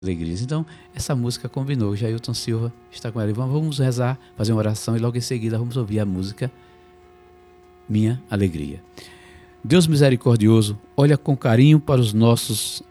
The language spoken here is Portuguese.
alegrias. Então, essa música combinou. Jailton Silva está com ela. Vamos rezar, fazer uma oração e logo em seguida vamos ouvir a música Minha Alegria. Deus misericordioso, olha com carinho para os nossos